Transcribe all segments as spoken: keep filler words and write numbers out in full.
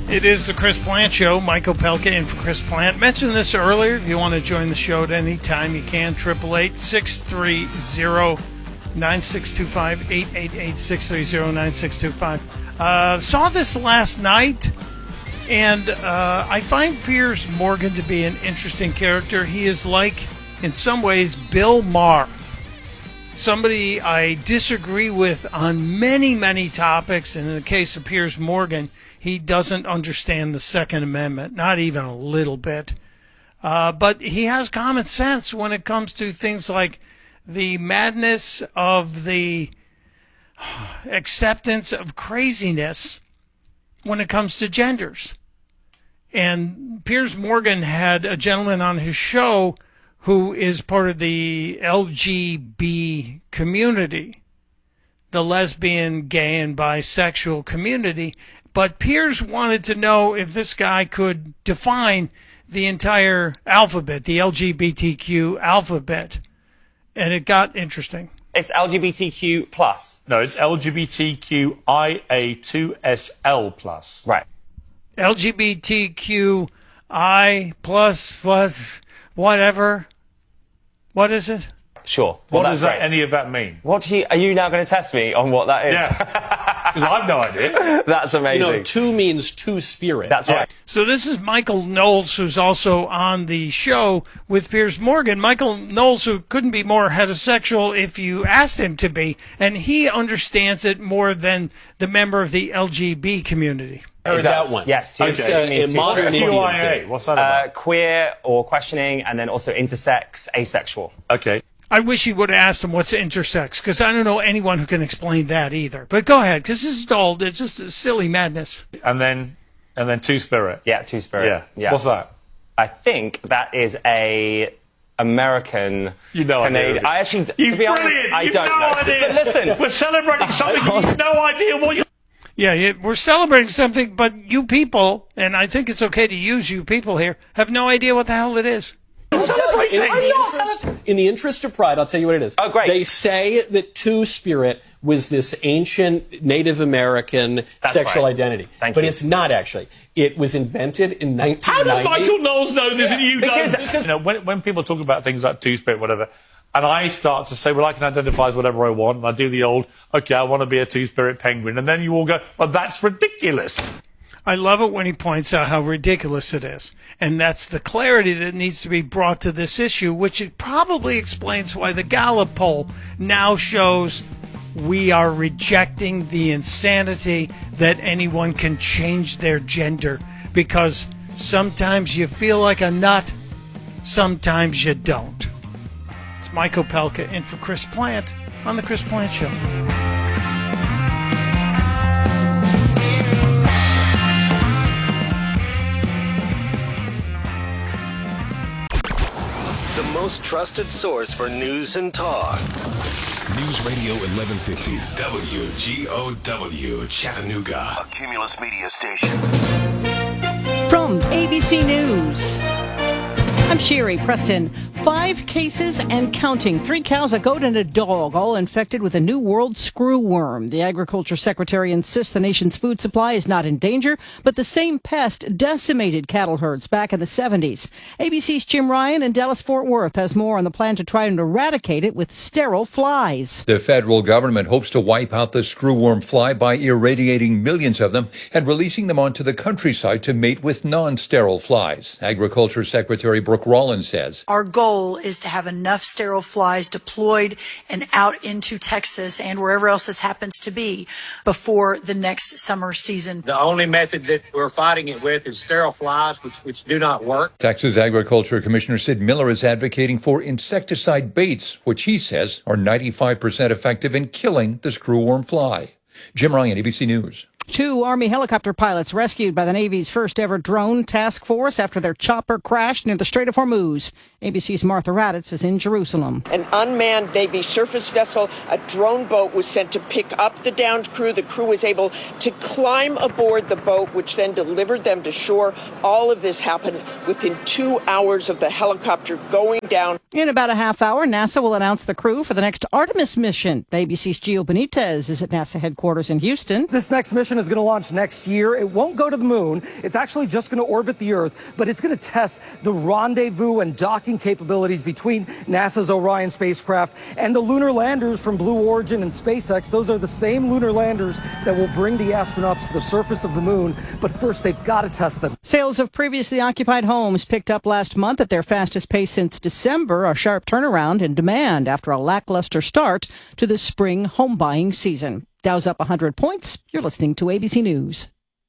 It is the Chris Plant Show. Mike Opelka in for Chris Plant. Mentioned this earlier. If you want to join the show at any time, you can. eight eight eight, six three zero, nine six two five. eight eight eight, six three zero, nine six two five. Uh, saw this last night, and uh, I find Piers Morgan to be an interesting character. He is like, in some ways, Bill Maher. Somebody I disagree with on many, many topics. And in the case of Piers Morgan, he doesn't understand the Second Amendment, not even a little bit. Uh, but he has common sense when it comes to things like the madness of the acceptance of craziness when it comes to genders. And Piers Morgan had a gentleman on his show who is part of the L G B community, the lesbian, gay, and bisexual community. But Piers wanted to know if this guy could define the entire alphabet, the L G B T Q alphabet. And it got interesting. It's L G B T Q plus. No, it's L G B T Q I A two S L plus. Right. L G B T Q I plus, what, whatever. What is it? Sure. What well, does that, great. any of that mean? What do you, are you now going to test me on what that is? Yeah. Because I've no idea. That's amazing. You know, two means two spirit. That's right. So this is Michael Knowles, who's also on the show with Piers Morgan. Michael Knowles, who couldn't be more heterosexual if you asked him to be, and he understands it more than the member of the L G B community. Heard that one. Yes. Two, It's okay. uh, in modern Q I A. Indian. What's that about? Uh, queer or questioning, and then also intersex, asexual. Okay. I wish you would have asked him what's intersex, because I don't know anyone who can explain that either. But go ahead, because this is all, it's just a silly madness. And then, and then two spirit. Yeah, two spirit. Yeah. yeah. What's that? I think that is a American. You know, Canadian. I actually, to you be honest, brilliant. I You've don't no know. idea. But listen, we're celebrating something. You've no idea what you. Yeah, yeah, we're celebrating something, but you people, and I think it's okay to use you people here, have no idea what the hell it is. In, in, the interest, in the interest of pride, I'll tell you what it is. Oh, great. They say that Two-Spirit was this ancient Native American That's sexual right. identity. Thank but you. it's not, actually. It was invented in nineteen How ninety. does Michael Knowles know this and you Because- don't? Because, you know, when, when people talk about things like two-spirit, whatever, and I start to say, well, I can identify as whatever I want, and I do the old, okay, I want to be a two-spirit penguin, and then you all go, well, that's ridiculous. I love it when he points out how ridiculous it is. And that's the clarity that needs to be brought to this issue, which it probably explains why the Gallup poll now shows we are rejecting the insanity that anyone can change their gender, because sometimes you feel like a nut, sometimes you don't. It's Mike Opelka in for Chris Plant on the Chris Plant Show. The most trusted source for news and talk. News Radio eleven fifty, W G O W, Chattanooga. A Cumulus Media station. From A B C News, I'm Sherry Preston. Five cases and counting. Three cows, a goat, and a dog, all infected with a new world screwworm. The Agriculture Secretary insists the nation's food supply is not in danger, but the same pest decimated cattle herds back in the seventies. A B C's Jim Ryan in Dallas-Fort Worth has more on the plan to try and eradicate it with sterile flies. The federal government hopes to wipe out the screwworm fly by irradiating millions of them and releasing them onto the countryside to mate with non-sterile flies. Agriculture Secretary Brooke Rollins says, Our goal is to have enough sterile flies deployed and out into Texas and wherever else this happens to be before the next summer season. The only method that we're fighting it with is sterile flies, which, which do not work. Texas Agriculture Commissioner Sid Miller is advocating for insecticide baits, which he says are ninety-five percent effective in killing the screwworm fly. Jim Ryan, A B C News. Two Army helicopter pilots rescued by the Navy's first ever drone task force after their chopper crashed near the Strait of Hormuz. A B C's Martha Raddatz is in Jerusalem. An unmanned Navy surface vessel, a drone boat, was sent to pick up the downed crew. The crew was able to climb aboard the boat, which then delivered them to shore. All of this happened within two hours of the helicopter going down. In about a half hour, NASA will announce the crew for the next Artemis mission. A B C's Gio Benitez is at NASA headquarters in Houston. This next mission is going to launch next year. It won't go to the moon. It's actually just going to orbit the Earth, but it's going to test the rendezvous and docking capabilities between NASA's Orion spacecraft and the lunar landers from Blue Origin and SpaceX. Those are the same lunar landers that will bring the astronauts to the surface of the moon, but first they've got to test them. Sales of previously occupied homes picked up last month at their fastest pace since December, a sharp turnaround in demand after a lackluster start to the spring home buying season. Dow's up one hundred points. You're listening to A B C News.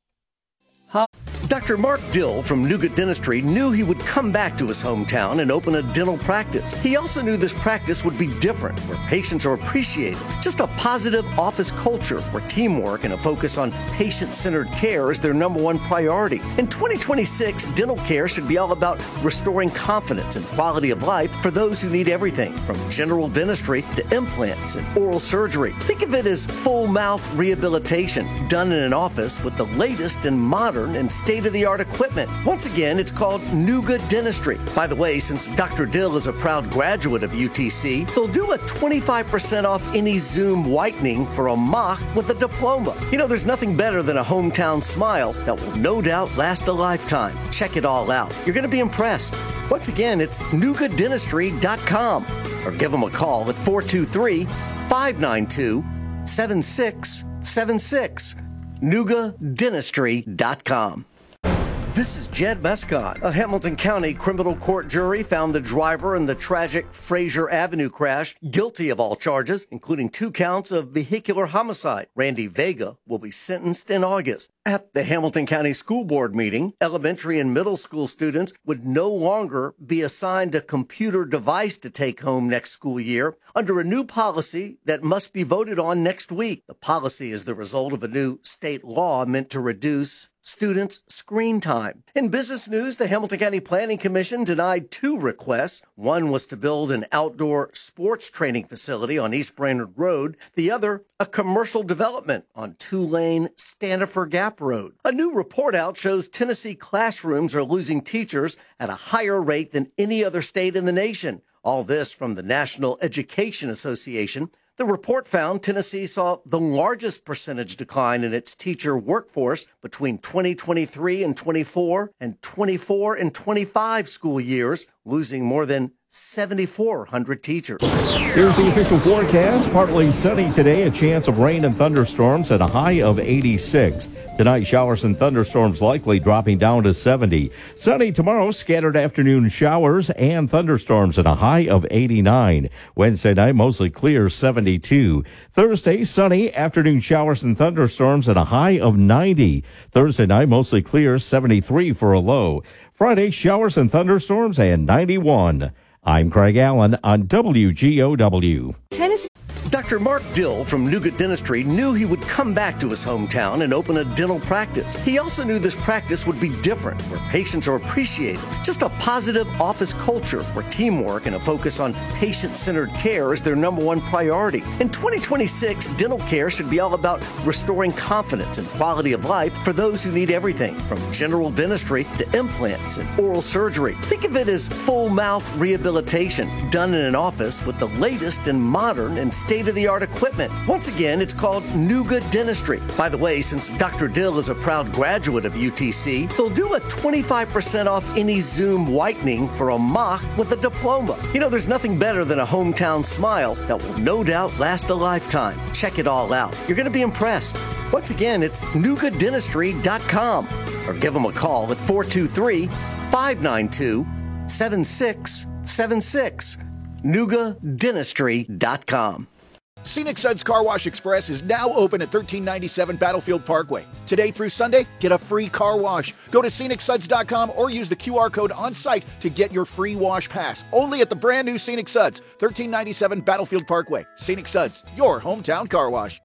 Doctor Mark Dill from Nougat Dentistry knew he would come back to his hometown and open a dental practice. He also knew this practice would be different, where patients are appreciated. Just a positive office culture where teamwork and a focus on patient-centered care is their number one priority. In twenty twenty-six, dental care should be all about restoring confidence and quality of life for those who need everything, from general dentistry to implants and oral surgery. Think of it as full mouth rehabilitation done in an office with the latest and modern and state-of-the-art equipment. Once again, it's called Nougat Dentistry. By the way, since Doctor Dill is a proud graduate of U T C, they'll do a twenty-five percent off any Zoom whitening for a mock with a diploma. You know, there's nothing better than a hometown smile that will no doubt last a lifetime. Check it all out. You're going to be impressed. Once again, it's nougat dentistry dot com or give them a call at four two three, five nine two, seven six seven six. nougat dentistry dot com. This is Jed Mescott. A Hamilton County criminal court jury found the driver in the tragic Fraser Avenue crash guilty of all charges, including two counts of vehicular homicide. Randy Vega will be sentenced in August. At the Hamilton County School Board meeting, elementary and middle school students would no longer be assigned a computer device to take home next school year under a new policy that must be voted on next week. The policy is the result of a new state law meant to reduce students' screen time. In business news, the Hamilton County Planning Commission denied two requests. One was to build an outdoor sports training facility on East Brainerd Road. The other, a commercial development on two-lane Stanifer Gap Road. A new report out shows Tennessee classrooms are losing teachers at a higher rate than any other state in the nation. All this from the National Education Association. The report found Tennessee saw the largest percentage decline in its teacher workforce between twenty twenty-three and twenty-four and twenty-four and twenty-five school years, losing more than seventy-four hundred teachers. Here's the official forecast. Partly sunny today, a chance of rain and thunderstorms at a high of eighty-six. Tonight, showers and thunderstorms likely dropping down to seventy. Sunny tomorrow, scattered afternoon showers and thunderstorms at a high of eighty-nine. Wednesday night, mostly clear, seventy-two. Thursday, sunny, afternoon showers and thunderstorms at a high of ninety. Thursday night, mostly clear, seventy-three for a low. Friday, showers and thunderstorms and ninety-one. I'm Craig Allen on W G O W. Tennessee. Doctor Mark Dill from Nougat Dentistry knew he would come back to his hometown and open a dental practice. He also knew this practice would be different, where patients are appreciated. Just a positive office culture where teamwork and a focus on patient-centered care is their number one priority. In twenty twenty-six, dental care should be all about restoring confidence and quality of life for those who need everything, from general dentistry to implants and oral surgery. Think of it as full mouth rehabilitation done in an office with the latest and modern and state-of-the-art equipment. Once again, it's called Nougat Dentistry. By the way, since Doctor Dill is a proud graduate of U T C, they'll do a twenty-five percent off any Zoom whitening for a mock with a diploma. You know, there's nothing better than a hometown smile that will no doubt last a lifetime. Check it all out. You're going to be impressed. Once again, it's nougat dentistry dot com or give them a call at four two three, five nine two, seven six seven six. nougat dentistry dot com. Scenic Suds Car Wash Express is now open at thirteen ninety-seven Battlefield Parkway. Today through Sunday, get a free car wash. Go to scenic suds dot com or use the Q R code on site to get your free wash pass. Only at the brand new Scenic Suds, thirteen ninety-seven Battlefield Parkway. Scenic Suds, your hometown car wash.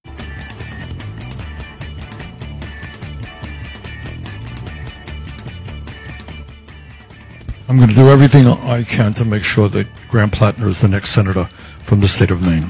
I'm going to do everything I can to make sure that Graham Plattner is the next senator from the state of Maine.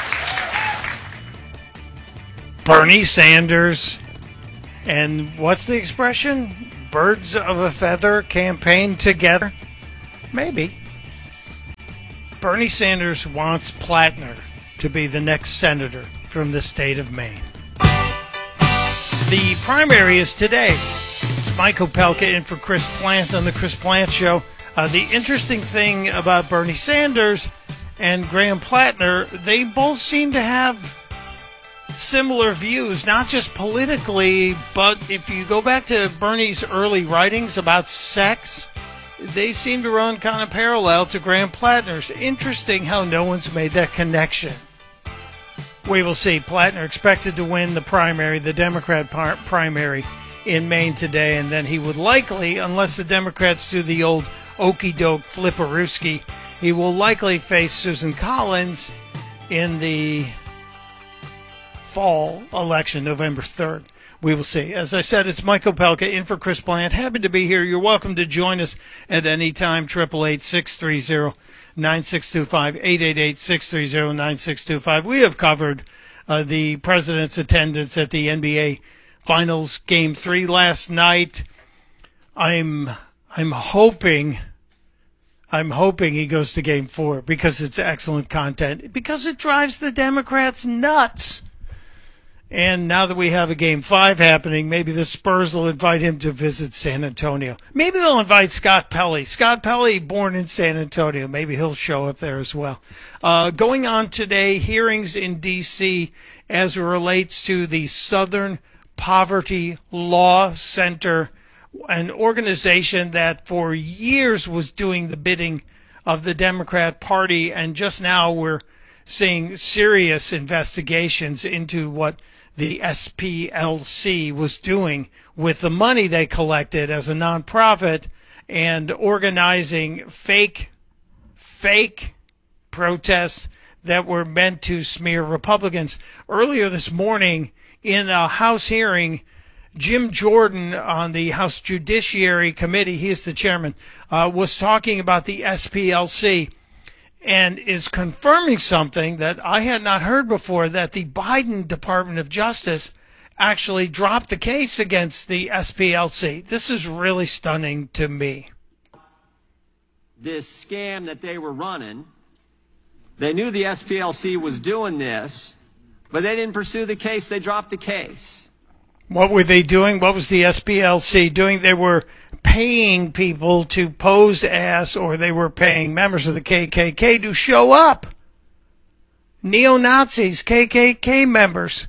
Bernie Sanders and what's the expression? Birds of a feather campaign together? Maybe. Bernie Sanders wants Plattner to be the next senator from the state of Maine. The primary is today. It's Mike Opelka in for Chris Plant on the Chris Plant Show. Uh, the interesting thing about Bernie Sanders and Graham Plattner, they both seem to have similar views, not just politically, but if you go back to Bernie's early writings about sex, they seem to run kind of parallel to Graham Plattner's. Interesting how no one's made that connection. We will see. Plattner expected to win the primary, the Democrat par- primary in Maine today, and then he would likely, unless the Democrats do the old okey-doke flipperooski, he will likely face Susan Collins in the fall election, November third. We will see. As I said, it's Mike Opelka in for Chris Plant. Happy to be here. You're welcome to join us at any time. eight eight eight, six three zero, nine six two five, eight eight eight, six three zero, nine six two five. We have covered uh, the president's attendance at the N B A Finals Game three last night. I'm I'm hoping I'm hoping he goes to Game four because it's excellent content, because it drives the Democrats nuts. And now that we have a Game five happening, maybe the Spurs will invite him to visit San Antonio. Maybe they'll invite Scott Pelley. Scott Pelley, born in San Antonio. Maybe he'll show up there as well. Uh, going on today, hearings in D C as it relates to the Southern Poverty Law Center, an organization that for years was doing the bidding of the Democrat Party, and just now we're seeing serious investigations into what the S P L C was doing with the money they collected as a nonprofit and organizing fake, fake protests that were meant to smear Republicans. Earlier this morning in a House hearing, Jim Jordan on the House Judiciary Committee, he is the chairman, uh, was talking about the S P L C and is confirming something that I had not heard before, that the Biden Department of Justice actually dropped the case against the S P L C. This is really stunning to me. This scam that they were running, they knew the S P L C was doing this, but they didn't pursue the case. They dropped the case. What were they doing? What was the S P L C doing? They were paying people to pose as, or they were paying members of the K K K to show up. Neo-Nazis, K K K members,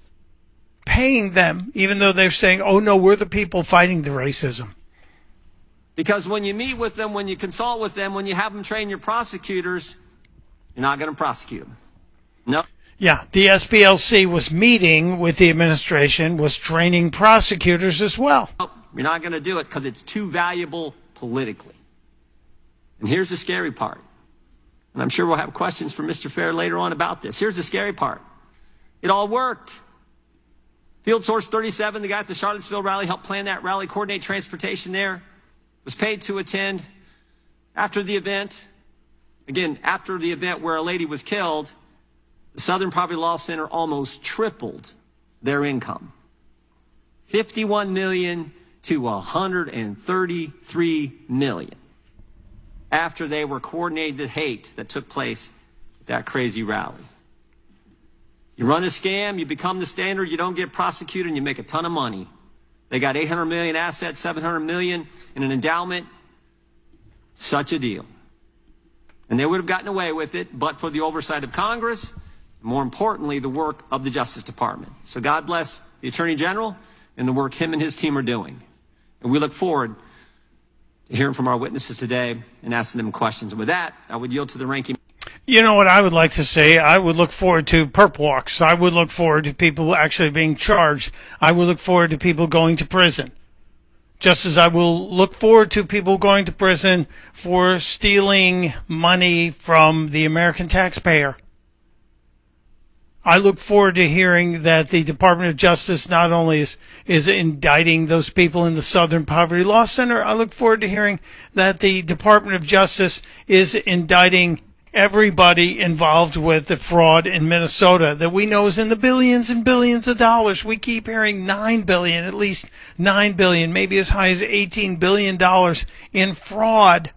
paying them, even though they're saying, oh no, we're the people fighting the racism. Because when you meet with them, when you consult with them, when you have them train your prosecutors, you're not going to prosecute them. No. Yeah, the S P L C was meeting with the administration, was training prosecutors as well. You're not going to do it because it's too valuable politically. And here's the scary part. And I'm sure we'll have questions from Mister Fair later on about this. Here's the scary part. It all worked. Field Source thirty-seven, the guy at the Charlottesville rally, helped plan that rally, coordinate transportation there, was paid to attend. After the event, again, after the event where a lady was killed, the Southern Poverty Law Center almost tripled their income. fifty-one million to one hundred thirty-three million after they were coordinated the hate that took place at that crazy rally. You run a scam, you become the standard, you don't get prosecuted, and you make a ton of money. They got eight hundred million assets, seven hundred million in an endowment. Such a deal. And they would have gotten away with it, but for the oversight of Congress, more importantly, the work of the Justice Department. So God bless the Attorney General and the work him and his team are doing. And we look forward to hearing from our witnesses today and asking them questions. And with that, I would yield to the ranking. You know what I would like to say? I would look forward to perp walks. I would look forward to people actually being charged. I would look forward to people going to prison. Just as I will look forward to people going to prison for stealing money from the American taxpayer. I look forward to hearing that the Department of Justice not only is, is indicting those people in the Southern Poverty Law Center, I look forward to hearing that the Department of Justice is indicting everybody involved with the fraud in Minnesota that we know is in the billions and billions of dollars. We keep hearing nine billion, at least nine billion, maybe as high as eighteen billion dollars in fraud.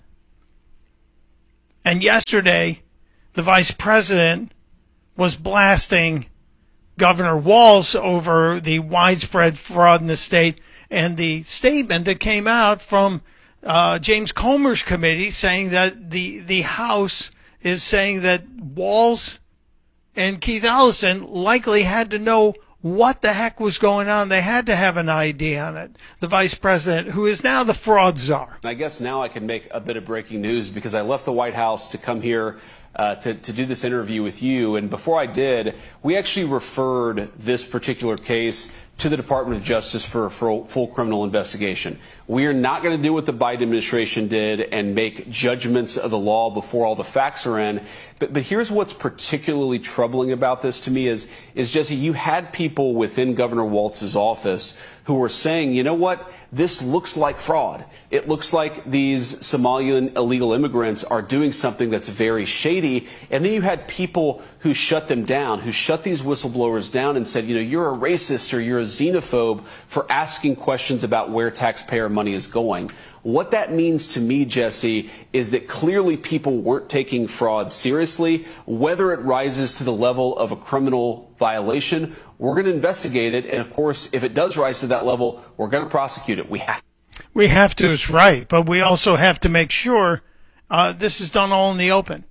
And yesterday, the vice president was blasting Governor Walz over the widespread fraud in the state, and the statement that came out from uh, James Comer's committee saying that the the House is saying that Walz and Keith Ellison likely had to know what the heck was going on. They had to have an I D on it. The vice president, who is now the fraud czar. I guess now I can make a bit of breaking news because I left the White House to come here uh, to, to do this interview with you. And before I did, we actually referred this particular case to the Department of Justice for, for full criminal investigation. We are not going to do what the Biden administration did and make judgments of the law before all the facts are in. But, but here's what's particularly troubling about this to me is, is Jesse, you had people within Governor Walz's office who were saying, you know what, this looks like fraud. It looks like these Somalian illegal immigrants are doing something that's very shady. And then you had people who shut them down, who shut these whistleblowers down and said, you know, you're a racist or you're a xenophobe for asking questions about where taxpayer money is going. What that means to me, Jesse, is that clearly people weren't taking fraud seriously. Whether it rises to the level of a criminal violation, we're going to investigate it. And, of course, if it does rise to that level, we're going to prosecute it. We have to. We have to, is right. But we also have to make sure uh, this is done all in the open.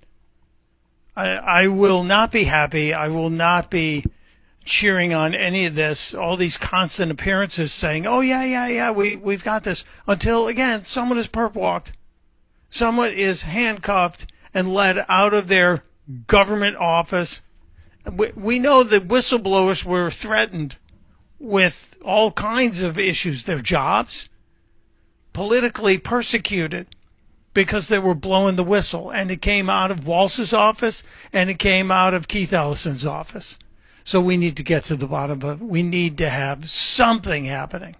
I, I will not be happy. I will not be cheering on any of this, all these constant appearances saying, oh, yeah, yeah, yeah, we, we've got this, until, again, someone is perp walked. Someone is handcuffed and led out of their government office. We, we know that whistleblowers were threatened with all kinds of issues, their jobs, politically persecuted because they were blowing the whistle. And it came out of Walz's office and it came out of Keith Ellison's office. So we need to get to the bottom of it. We need to have something happening.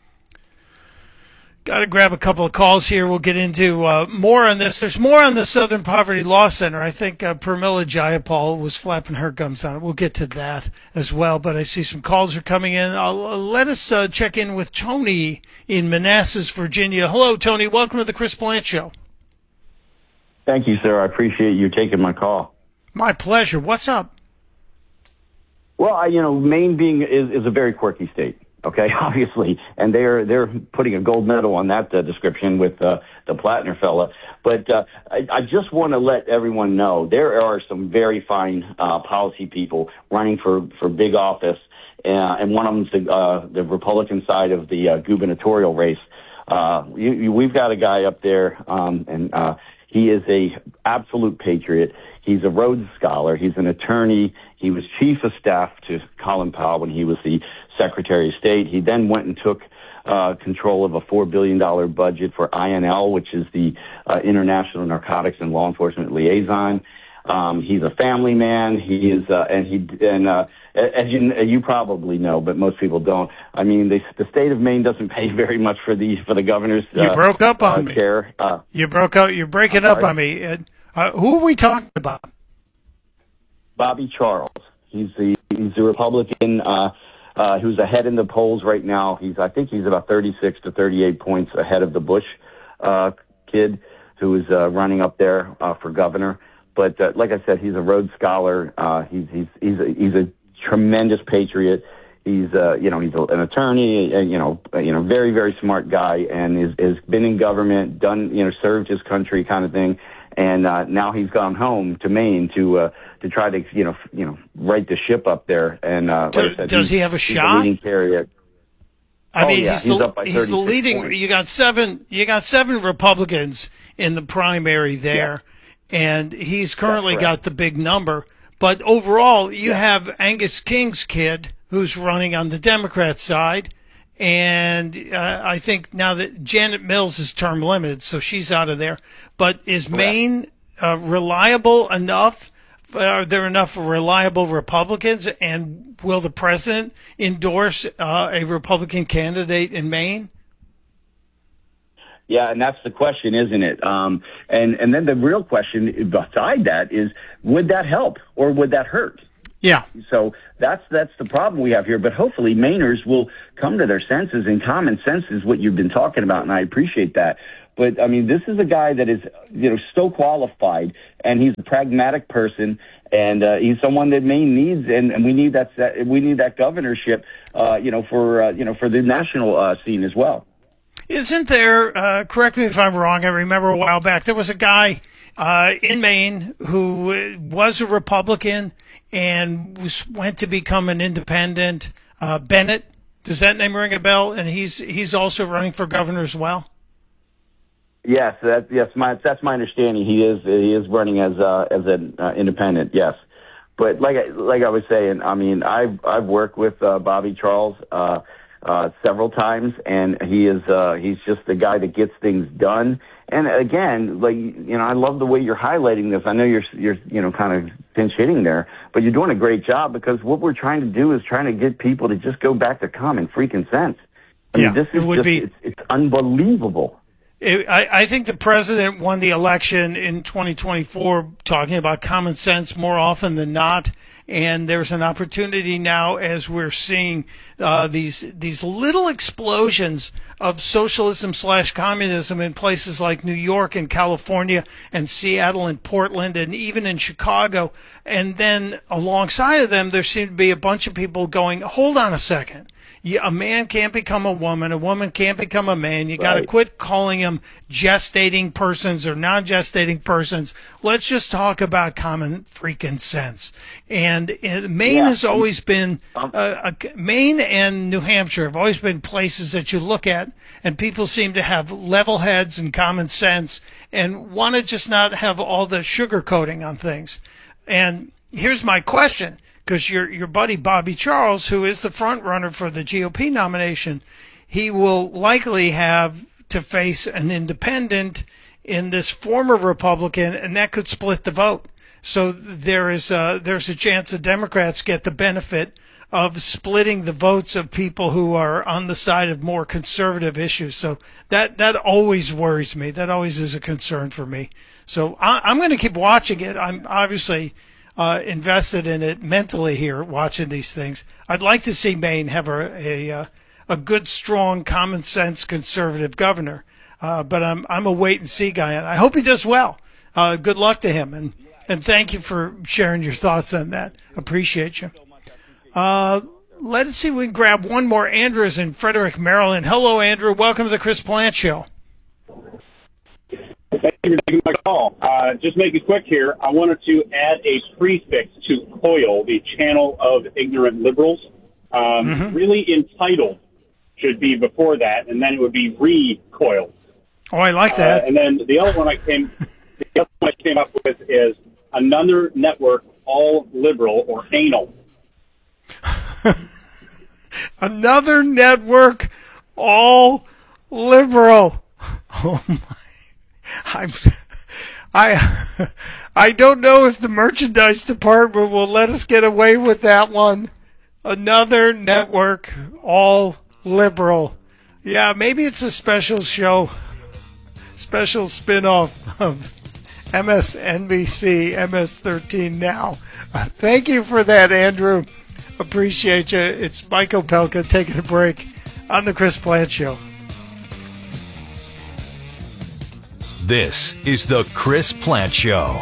Got to grab a couple of calls here. We'll get into uh, more on this. There's more on the Southern Poverty Law Center. I think uh, Pramila Jayapal was flapping her gums on it. We'll get to that as well. But I see some calls are coming in. I'll, uh, let us uh, check in with Tony in Manassas, Virginia. Hello, Tony. Welcome to the Chris Plante Show. Thank you, sir. I appreciate you taking my call. My pleasure. What's up? Well, I, you know, Maine being is, is a very quirky state, okay, obviously, and they're they're putting a gold medal on that uh, description with uh, the Plattner fella. But uh, I, I just want to let everyone know there are some very fine uh, policy people running for, for big office, uh, and one of them's the, uh, the Republican side of the uh, gubernatorial race. Uh, you, you, we've got a guy up there, um, and uh, he is a absolute patriot. He's a Rhodes Scholar. He's an attorney. He was chief of staff to Colin Powell when he was the Secretary of State. He then went and took uh, control of a four billion dollars budget for I N L, which is the uh, International Narcotics and Law Enforcement Liaison. Um, he's a family man. He is, uh, and he, and uh, as you you probably know, but most people don't. I mean, the, the state of Maine doesn't pay very much for the for the governor's. Uh, you broke up on uh, me. Care. Uh, you broke out. You're breaking up on me. Uh, uh, who are we talking about? Bobby Charles. He's the he's the Republican uh, uh, who's ahead in the polls right now. He's I think he's about thirty-six to thirty-eight points ahead of the Bush uh, kid who is uh, running up there uh, for governor. But uh, like I said, he's a Rhodes Scholar. Uh, he's he's he's a, he's a tremendous patriot. He's uh, you know he's an attorney. Uh, you know uh, you know very very smart guy, and is has been in government, done you know served his country kind of thing. And uh, now he's gone home to Maine to uh, to try to you know you know right the ship up there. And uh, Do, like I said, does he have a he's shot? The leading candidate. I oh, mean, yeah. he's, he's, the, up by he's the leading. points. You got seven. You got seven Republicans in the primary there, yeah. and he's currently got the big number. But overall, you yeah. have Angus King's kid who's running on the Democrat side. And uh, I think now that Janet Mills is term limited, so she's out of there. But is Correct. Maine uh, reliable enough? Are there enough reliable Republicans? And will the president endorse uh, a Republican candidate in Maine? Yeah, and that's the question, isn't it? Um, and, and then the real question beside that is, would that help or would that hurt? Yeah. So that's that's the problem we have here. But hopefully Mainers will come to their senses, and common sense is what you've been talking about, and I appreciate that. But, I mean, this is a guy that is, you know, so qualified, and he's a pragmatic person, And uh, he's someone that Maine needs, and, and we need that we need that governorship, uh, you know, for uh, you know for the national uh, scene as well. Isn't there? Uh, correct me if I'm wrong. I remember a while back there was a guy uh, in Maine who was a Republican and was, went to become an independent. Uh, Bennett, does that name ring a bell? And he's he's also running for governor as well. Yes, that, yes, my, that's my understanding. He is he is running as uh, as an uh, independent. Yes, but like I, like I was saying, I mean, I've I've worked with uh, Bobby Charles uh, uh, several times, and he is uh, he's just the guy that gets things done. And again, like you know, I love the way you're highlighting this. I know you're you're you know kind of pinch hitting there, but you're doing a great job because what we're trying to do is trying to get people to just go back to common freaking sense. I yeah, mean, this is it would just, be. It's, it's unbelievable. It, I, I think the president won the election in twenty twenty-four talking about common sense more often than not. And there's an opportunity now as we're seeing uh, these these little explosions of socialism slash communism in places like New York and California and Seattle and Portland and even in Chicago. And then alongside of them, there seem to be a bunch of people going, hold on a second. A man can't become a woman. A woman can't become a man. You got to Right. quit calling them gestating persons or non-gestating persons. Let's just talk about common freaking sense. And uh, Maine Yeah. has always been, uh, a, Maine and New Hampshire have always been places that you look at and people seem to have level heads and common sense and want to just not have all the sugarcoating on things. And here's my question. Because your your buddy Bobby Charles, who is the front runner for the G O P nomination, he will likely have to face an independent in this former Republican, and that could split the vote. So there is a, there's a chance the Democrats get the benefit of splitting the votes of people who are on the side of more conservative issues. So that that always worries me. That always is a concern for me. So I, I'm going to keep watching it. I'm obviously. Uh, invested in it mentally here, watching these things. I'd like to see Maine have a a, uh, a good, strong, common sense conservative governor, uh, but I'm I'm a wait and see guy, and I hope he does well. Uh, good luck to him, and and thank you for sharing your thoughts on that. Appreciate you. Uh, let's see if we can grab one more. Andrew's in Frederick, Maryland. Hello, Andrew. Welcome to the Chris Plant Show. Thank you for taking my call. Uh, just make it quick here. I wanted to add a prefix to COIL, the channel of ignorant liberals. Um, Mm-hmm. Really entitled should be before that, and then it would be recoil. Oh, I like that. Uh, and then the other one I came, the other one I came up with is another network, all liberal or anal. Another network, all liberal. Oh my! I'm, I, I don't know if the merchandise department will let us get away with that one. Another network, all liberal. Yeah, maybe it's a special show, special spin-off of M S N B C, M S thirteen Now. Uh, thank you for that, Andrew. Appreciate you. It's Mike Opelka taking a break on the Chris Plant Show. This is the Chris Plant Show.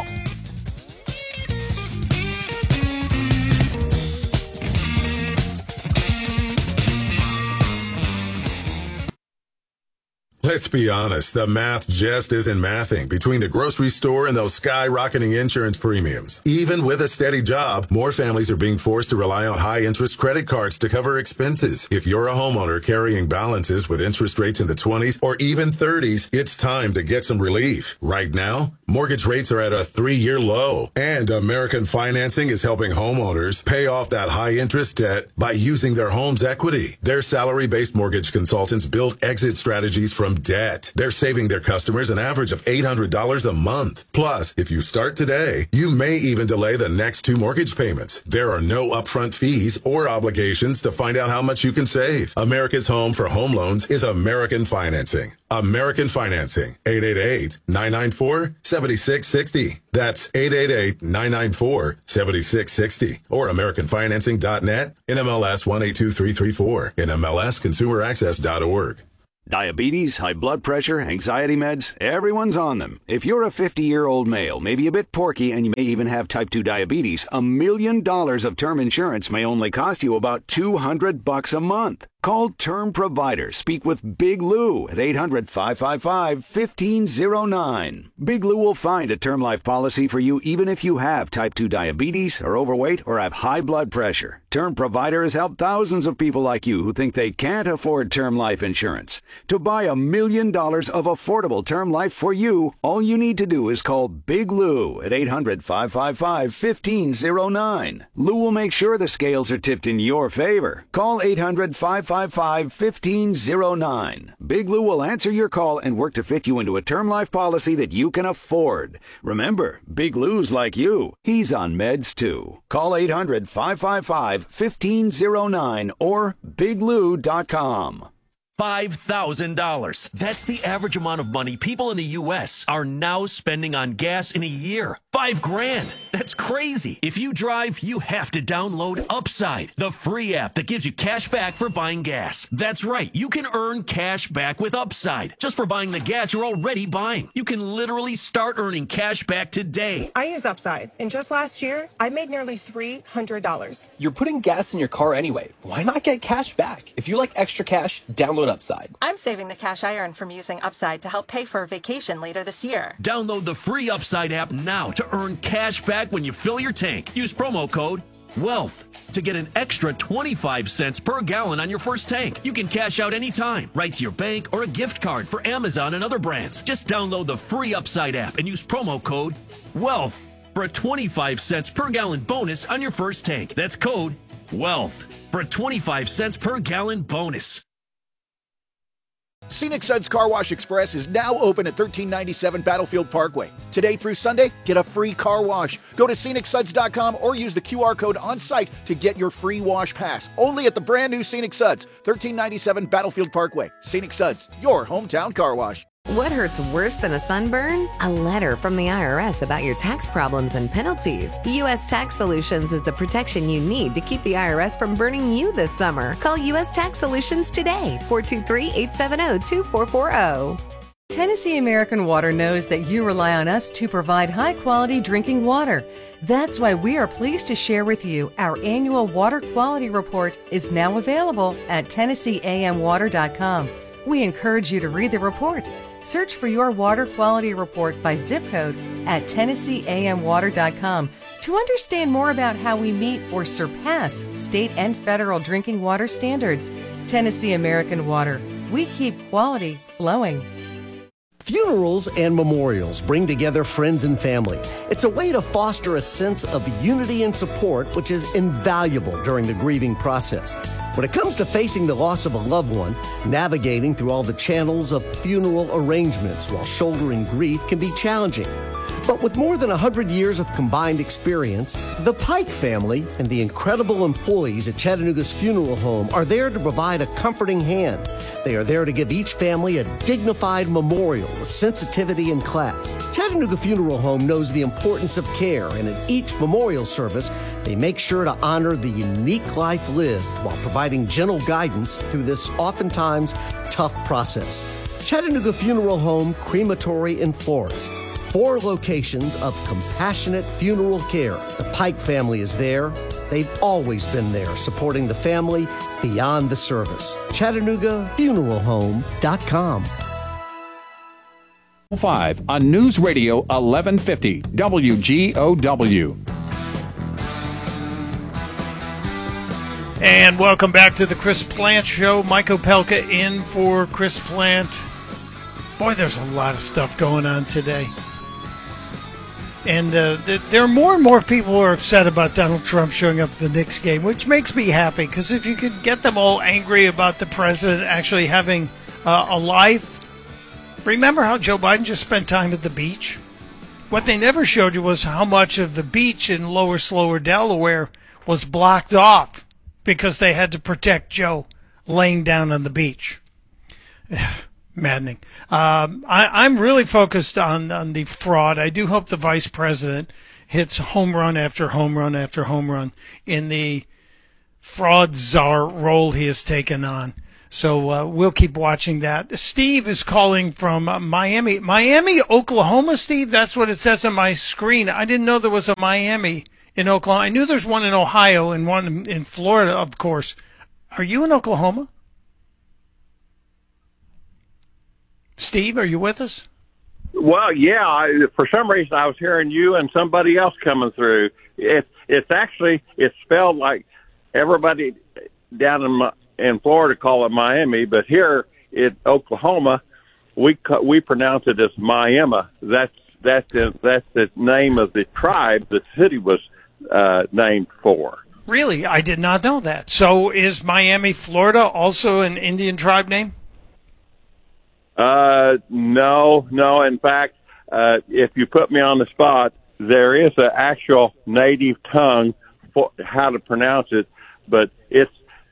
Let's be honest, the math just isn't mathing between the grocery store and those skyrocketing insurance premiums. Even with a steady job, more families are being forced to rely on high-interest credit cards to cover expenses. If you're a homeowner carrying balances with interest rates in the twenties or even thirties, it's time to get some relief. Right now, mortgage rates are at a three-year low, and American Financing is helping homeowners pay off that high-interest debt by using their home's equity. Their salary-based mortgage consultants build exit strategies from debt. They're saving their customers an average of eight hundred dollars a month. Plus, if you start today, you may even delay the next two mortgage payments. There are no upfront fees or obligations to find out how much you can save. America's home for home loans is American Financing. American Financing. eight eight eight, nine nine four, seven six six zero. That's eight eight eight, nine nine four, seven six six zero. Or American Financing dot net, N M L S one eight two three three four, N M L S consumer access dot org. Diabetes, high blood pressure, anxiety meds, everyone's on them. If you're a fifty-year-old male, maybe a bit porky, and you may even have type two diabetes, a million dollars of term insurance may only cost you about two hundred bucks a month. Call Term Provider. Speak with Big Lou at eight hundred, five five five, one five zero nine. Big Lou will find a term life policy for you even if you have type two diabetes, are overweight, or have high blood pressure. Term Provider has helped thousands of people like you who think they can't afford term life insurance. To buy a million dollars of affordable term life for you, all you need to do is call Big Lou at eight hundred, five five five, one five zero nine. Lou will make sure the scales are tipped in your favor. Call eight hundred, five five five, one five zero nine. Big Lou will answer your call and work to fit you into a term life policy that you can afford. Remember, Big Lou's like you. He's on meds too. Call eight hundred, five five five, one five zero nine or big lou dot com. five thousand dollars. That's the average amount of money people in the U S are now spending on gas in a year. Five grand. That's crazy. If you drive, you have to download Upside, the free app that gives you cash back for buying gas. That's right. You can earn cash back with Upside just for buying the gas you're already buying. You can literally start earning cash back today. I use Upside, and just last year, I made nearly three hundred dollars. You're putting gas in your car anyway. Why not get cash back? If you like extra cash, download Upside. I'm saving the cash I earn from using Upside to help pay for a vacation later this year. Download the free Upside app now to earn cash back when you fill your tank. Use promo code WEALTH to get an extra twenty-five cents per gallon on your first tank. You can cash out anytime, right to your bank or a gift card for Amazon and other brands. Just download the free Upside app and use promo code WEALTH for a twenty-five cents per gallon bonus on your first tank. That's code WEALTH for a twenty-five cents per gallon bonus. Scenic Suds Car Wash Express is now open at thirteen ninety-seven Battlefield Parkway. Today through Sunday, get a free car wash. Go to scenic suds dot com or use the Q R code on site to get your free wash pass. Only at the brand new Scenic Suds, thirteen ninety-seven Battlefield Parkway. Scenic Suds, your hometown car wash. What hurts worse than a sunburn? A letter from the I R S about your tax problems and penalties. U S Tax Solutions is the protection you need to keep the I R S from burning you this summer. Call U S Tax Solutions today, four two three, eight seven zero, two four four zero. Tennessee American Water knows that you rely on us to provide high-quality drinking water. That's why we are pleased to share with you our annual water quality report is now available at tennessee a m water dot com. We encourage you to read the report. Search for your water quality report by zip code at tennessee a m water dot com to understand more about how we meet or surpass state and federal drinking water standards. Tennessee American Water. We keep quality flowing. Funerals and memorials bring together friends and family. It's a way to foster a sense of unity and support, which is invaluable during the grieving process. When it comes to facing the loss of a loved one, navigating through all the channels of funeral arrangements while shouldering grief can be challenging. But with more than one hundred years of combined experience, the Pike family and the incredible employees at Chattanooga's funeral home are there to provide a comforting hand. They are there to give each family a dignified memorial with sensitivity and class. Chattanooga Funeral Home knows the importance of care, and at each memorial service, they make sure to honor the unique life lived while providing gentle guidance through this oftentimes tough process. Chattanooga Funeral Home, Crematory in Forest. Four locations of compassionate funeral care. The Pike family is there. They've always been there, supporting the family beyond the service. Chattanooga Funeral Home dot com. Five on News Radio eleven fifty W G O W. And welcome back to the Chris Plant Show. Mike Opelka in for Chris Plant. Boy, there's a lot of stuff going on today. And uh, th- there are more and more people who are upset about Donald Trump showing up at the Knicks game, which makes me happy, because if you could get them all angry about the president actually having uh, a life. Remember how Joe Biden just spent time at the beach? What they never showed you was how much of the beach in Lower Slower, Delaware was blocked off because they had to protect Joe laying down on the beach. Maddening. Um, I, I'm really focused on, on the fraud. I do hope the vice president hits home run after home run after home run in the fraud czar role he has taken on. So uh, we'll keep watching that. Steve is calling from uh, Miami. Miami, Oklahoma, Steve? That's what it says on my screen. I didn't know there was a Miami in Oklahoma. I knew there's one in Ohio and one in Florida, of course. Are you in Oklahoma? Steve, are you with us? Well, yeah. I, for some reason, I was hearing you and somebody else coming through. It, it's actually, it's spelled like everybody down in my, in Florida call it Miami, but here in Oklahoma, we we pronounce it as Miami. That's that's the, that's the name of the tribe the city was uh, named for. Really, I did not know that. So, is Miami, Florida, also an Indian tribe name? Uh, no, no. In fact, uh, if you put me on the spot, there is an actual native tongue for how to pronounce it, but it's,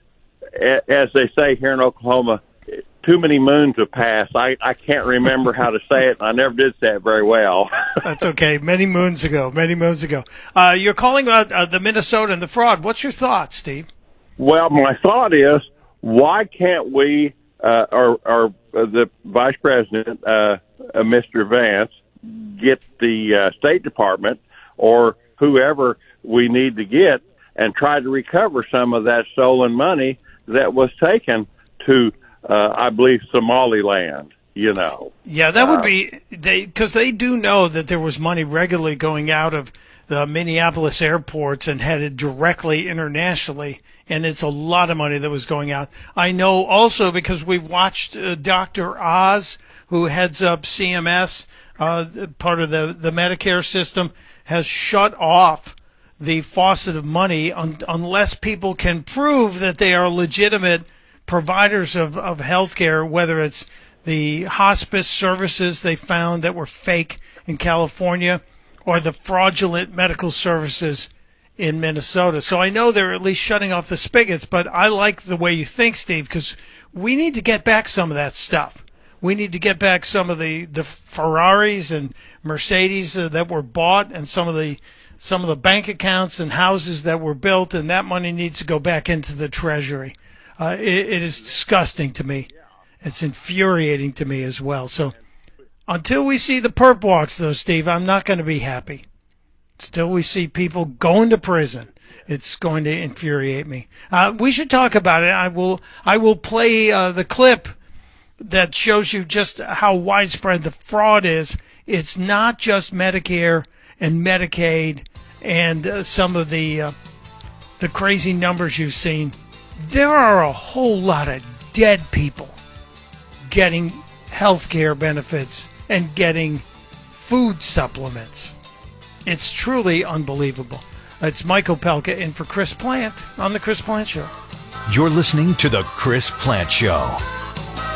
as they say here in Oklahoma, too many moons have passed. I, I can't remember how to say it, and I never did say it very well. That's okay. Many moons ago, many moons ago. Uh, you're calling about uh, the Minnesota and the fraud. What's your thought, Steve? Well, my thought is, why can't we, uh, or, or uh, the Vice President, uh, uh, Mister Vance, get the uh, State Department or whoever we need to get and try to recover some of that stolen money that was taken to, uh, I believe, Somaliland, you know. Yeah, that would Uh, be, they because they do know that there was money regularly going out of the Minneapolis airports and headed directly internationally, and it's a lot of money that was going out. I know also because we watched uh, Doctor Oz, who heads up C M S, uh, part of the, the Medicare system, has shut off the faucet of money un- unless people can prove that they are legitimate providers of, of health care, whether it's the hospice services they found that were fake in California or the fraudulent medical services in Minnesota. So I know they're at least shutting off the spigots, but I like the way you think, Steve, because we need to get back some of that stuff. We need to get back some of the, the Ferraris and Mercedes uh, that were bought and some of the some of the bank accounts and houses that were built, and that money needs to go back into the Treasury. Uh, it, it is disgusting to me. It's infuriating to me as well. So until we see the perp walks, though, Steve, I'm not going to be happy. Still we see people going to prison, it's going to infuriate me. Uh, we should talk about it. I will, I will play uh, the clip that shows you just how widespread the fraud is. It's not just Medicare and Medicaid and uh, some of the uh, the crazy numbers you've seen. There are a whole lot of dead people getting health care benefits and getting food supplements. It's truly unbelievable. It's Mike Opelka in for Chris Plant on The Chris Plant Show. You're listening to The Chris Plant Show.